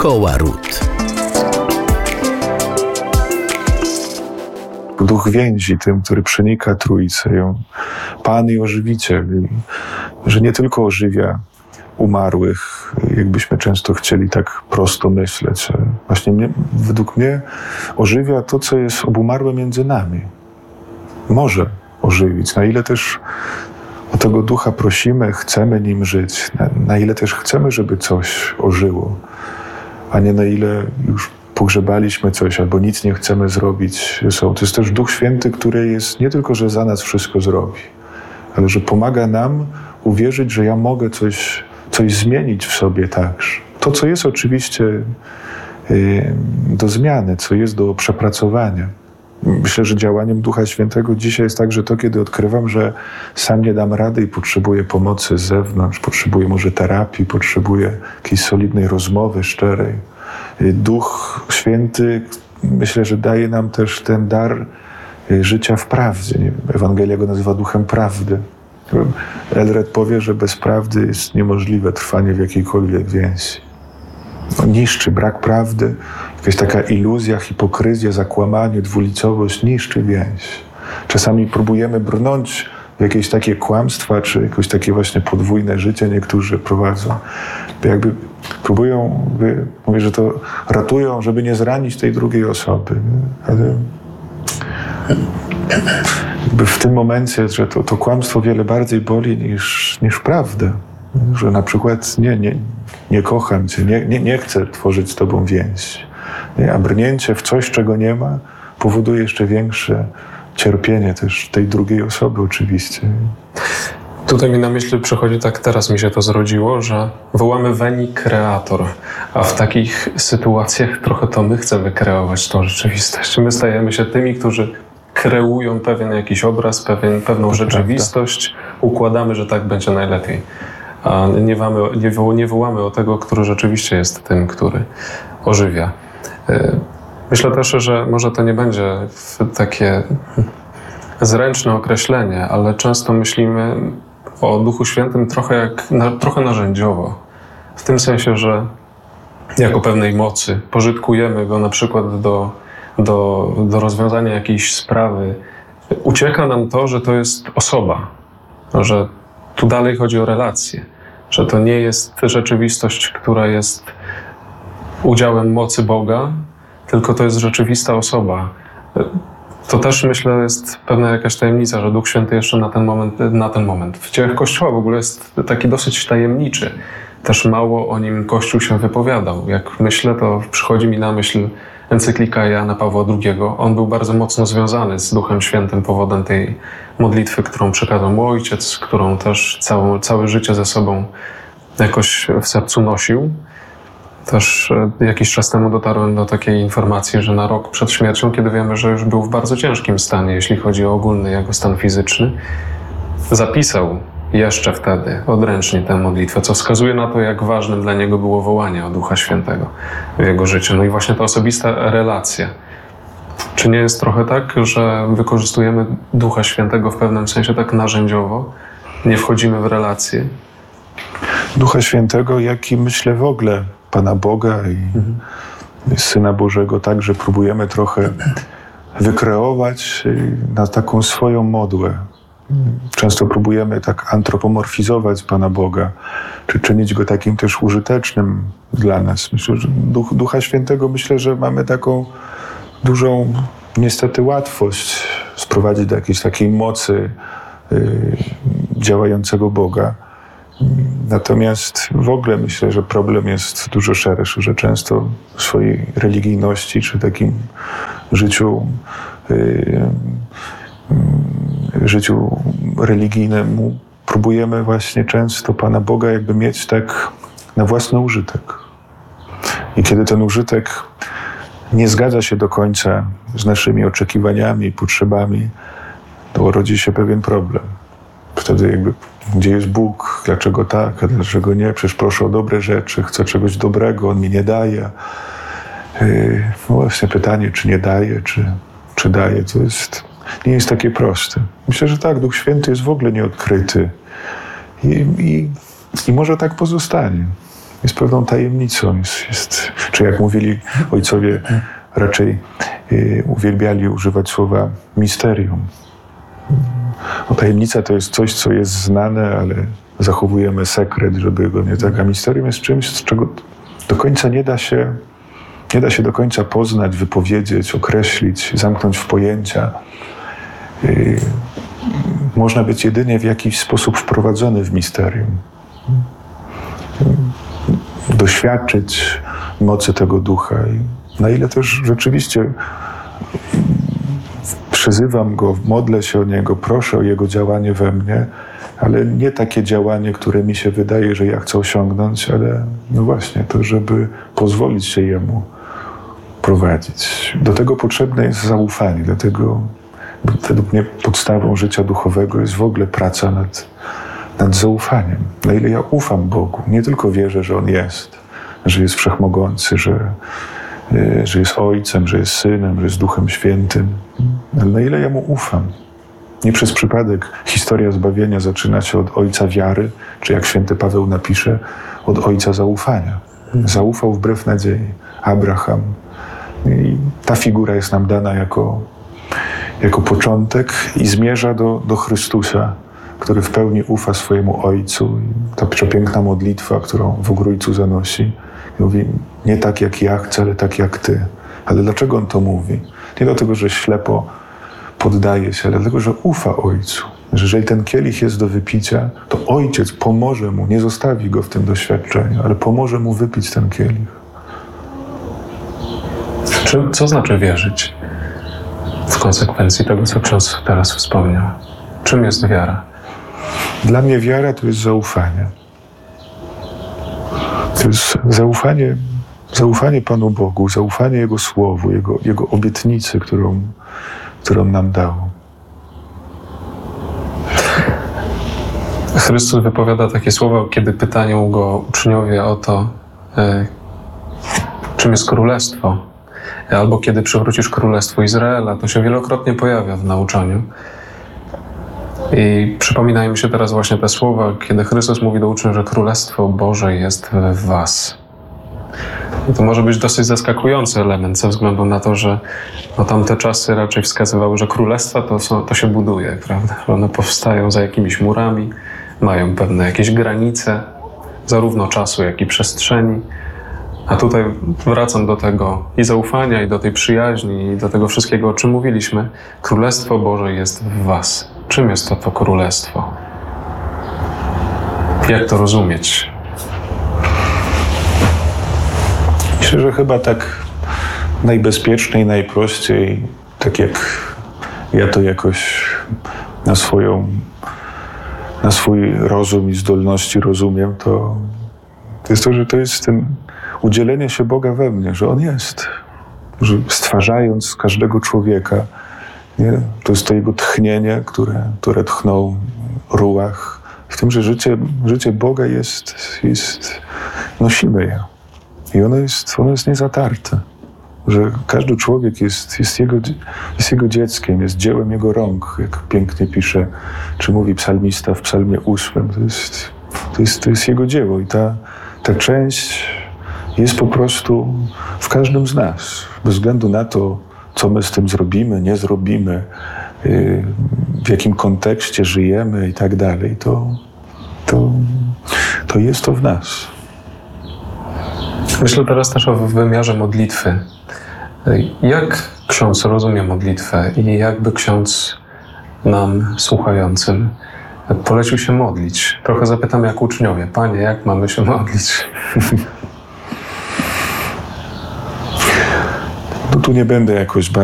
Szkoła Ród. Duch więzi, tym, który przenika Trójcę, Pan i Ożywiciel, że nie tylko ożywia umarłych, jakbyśmy często chcieli tak prosto myśleć. Właśnie według mnie ożywia to, co jest obumarłe między nami. Może ożywić, na ile też o tego Ducha prosimy, chcemy nim żyć, na ile też chcemy, żeby coś ożyło, a nie na ile już pogrzebaliśmy coś albo nic nie chcemy zrobić. To jest też Duch Święty, który jest nie tylko, że za nas wszystko zrobi, ale że pomaga nam uwierzyć, że ja mogę coś zmienić w sobie także. To, co jest oczywiście do zmiany, co jest do przepracowania. Myślę, że działaniem Ducha Świętego dzisiaj jest także to, kiedy odkrywam, że sam nie dam rady i potrzebuję pomocy z zewnątrz, potrzebuję może terapii, potrzebuję jakiejś solidnej rozmowy, szczerej. Duch Święty, myślę, że daje nam też ten dar życia w prawdzie. Ewangelia go nazywa Duchem Prawdy. Elred powie, że bez prawdy jest niemożliwe trwanie w jakiejkolwiek więzi. Niszczy brak prawdy, jakaś taka iluzja, hipokryzja, zakłamanie, dwulicowość niszczy więź. Czasami próbujemy brnąć w jakieś takie kłamstwa, czy jakoś takie właśnie podwójne życie niektórzy prowadzą. Jakby próbują, mówię, że to ratują, żeby nie zranić tej drugiej osoby. Ale jakby w tym momencie, że to kłamstwo wiele bardziej boli niż prawda. Że na przykład nie kocham cię, nie chcę tworzyć z tobą więź. A brnięcie w coś, czego nie ma, powoduje jeszcze większe cierpienie też tej drugiej osoby oczywiście. Tutaj mi na myśl przychodzi, tak teraz mi się to zrodziło, że wołamy veni creator, a w takich sytuacjach trochę to my chcemy kreować tą rzeczywistość. My stajemy się tymi, którzy kreują pewien jakiś obraz, pewną rzeczywistość, układamy, że tak będzie najlepiej. A nie wołamy o tego, który rzeczywiście jest tym, który ożywia. Myślę też, że może to nie będzie takie zręczne określenie, ale często myślimy o Duchu Świętym trochę narzędziowo. W tym sensie, że jako pewnej mocy pożytkujemy go na przykład do rozwiązania jakiejś sprawy. Ucieka nam to, że to jest osoba, że tu dalej chodzi o relacje, że to nie jest rzeczywistość, która jest udziałem mocy Boga, tylko to jest rzeczywista osoba. To też, myślę, jest pewna jakaś tajemnica, że Duch Święty jeszcze na ten moment. W dziejach Kościoła w ogóle jest taki dosyć tajemniczy. Też mało o nim Kościół się wypowiadał. Jak myślę, to przychodzi mi na myśl encyklika Jana Pawła II. On był bardzo mocno związany z Duchem Świętym powodem tej modlitwy, którą przekazał mu ojciec, którą też całe życie ze sobą jakoś w sercu nosił. Też jakiś czas temu dotarłem do takiej informacji, że na rok przed śmiercią, kiedy wiemy, że już był w bardzo ciężkim stanie, jeśli chodzi o ogólny jego stan fizyczny, zapisał jeszcze wtedy odręcznie tę modlitwę, co wskazuje na to, jak ważnym dla niego było wołanie o Ducha Świętego w jego życiu. No i właśnie ta osobista relacja. Czy nie jest trochę tak, że wykorzystujemy Ducha Świętego w pewnym sensie tak narzędziowo, nie wchodzimy w relacje? Ducha Świętego, jak i myślę w ogóle Pana Boga i Syna Bożego, także próbujemy trochę wykreować na taką swoją modłę. Często próbujemy tak antropomorfizować Pana Boga, czy czynić Go takim też użytecznym dla nas. Myślę, że Ducha Świętego, myślę, że mamy taką dużą, niestety, łatwość sprowadzić do jakiejś takiej mocy działającego Boga. Natomiast w ogóle myślę, że problem jest dużo szerszy, że często w swojej religijności czy takim życiu religijnemu próbujemy właśnie często Pana Boga jakby mieć tak na własny użytek. I kiedy ten użytek nie zgadza się do końca z naszymi oczekiwaniami i potrzebami, to rodzi się pewien problem. Wtedy jakby, gdzie jest Bóg? Dlaczego tak? A dlaczego nie? Przecież proszę o dobre rzeczy, chcę czegoś dobrego, On mi nie daje. No właśnie pytanie, czy nie daje, czy daje, to nie jest takie proste. Myślę, że tak, Duch Święty jest w ogóle nieodkryty i może tak pozostanie. jest pewną tajemnicą. Czy jak mówili ojcowie, raczej uwielbiali używać słowa misterium. No, tajemnica to jest coś, co jest znane, ale zachowujemy sekret, żeby go nie tak. A misterium jest czymś, z czego do końca nie da się do końca poznać, wypowiedzieć, określić, zamknąć w pojęcia. Można być jedynie w jakiś sposób wprowadzony w misterium. Doświadczyć mocy tego ducha. I na ile też rzeczywiście przyzywam go, modlę się o niego, proszę o jego działanie we mnie, ale nie takie działanie, które mi się wydaje, że ja chcę osiągnąć, ale no właśnie to, żeby pozwolić się jemu prowadzić. Do tego potrzebne jest zaufanie, dlatego według mnie podstawą życia duchowego jest w ogóle praca nad zaufaniem. Na ile ja ufam Bogu, nie tylko wierzę, że On jest, że jest wszechmogący, że jest Ojcem, że jest Synem, że jest Duchem Świętym, ale na ile ja Mu ufam. Nie przez przypadek historia zbawienia zaczyna się od Ojca wiary, czy jak święty Paweł napisze, od Ojca zaufania. Zaufał wbrew nadziei. Abraham. I ta figura jest nam dana jako początek i zmierza do Chrystusa, który w pełni ufa swojemu Ojcu. I ta przepiękna modlitwa, którą w Ogrójcu zanosi, mówi, nie tak jak ja chcę, ale tak jak Ty. Ale dlaczego on to mówi? Nie dlatego, że ślepo poddaje się, ale dlatego, że ufa Ojcu. Że jeżeli ten kielich jest do wypicia, to Ojciec pomoże mu, nie zostawi go w tym doświadczeniu, ale pomoże mu wypić ten kielich. Co znaczy wierzyć w konsekwencji tego, co ksiądz teraz wspomniał? Czym jest wiara? Dla mnie wiara to jest zaufanie. To jest zaufanie Panu Bogu, zaufanie Jego Słowu, Jego obietnicy, którą nam dał. Chrystus wypowiada takie słowa, kiedy pytają Go uczniowie o to, czym jest królestwo. Albo kiedy przywrócisz królestwo Izraela, to się wielokrotnie pojawia w nauczaniu. I przypominają mi się teraz właśnie te słowa, kiedy Chrystus mówi do uczniów, że Królestwo Boże jest w was. I to może być dosyć zaskakujący element ze względu na to, że tamte czasy raczej wskazywały, że królestwa to się buduje, prawda? One powstają za jakimiś murami, mają pewne jakieś granice, zarówno czasu, jak i przestrzeni. A tutaj wracam do tego i zaufania, i do tej przyjaźni, i do tego wszystkiego, o czym mówiliśmy. Królestwo Boże jest w was. Czym jest to królestwo? Jak to rozumieć? Myślę, że chyba tak najbezpieczniej, najprościej, tak jak ja to jakoś na swój rozum i zdolności rozumiem, to jest to, że to jest ten udzielenie się Boga we mnie, że On jest. Że stwarzając każdego człowieka, nie? To jest to Jego tchnienie, które tchnął ruach. W tym, że życie Boga nosimy je. I ono jest niezatarte. Że każdy człowiek jest jego dzieckiem, jest dziełem Jego rąk, jak pięknie pisze, czy mówi psalmista w psalmie 8. To jest Jego dzieło i ta część jest po prostu w każdym z nas. Bez względu na to, co my z tym zrobimy, nie zrobimy, w jakim kontekście żyjemy i tak dalej, to jest to w nas. Myślę teraz też o wymiarze modlitwy. Jak ksiądz rozumie modlitwę i jakby ksiądz nam, słuchającym, polecił się modlić? Trochę zapytam jak uczniowie. Panie, jak mamy się modlić? No tu nie będę jakoś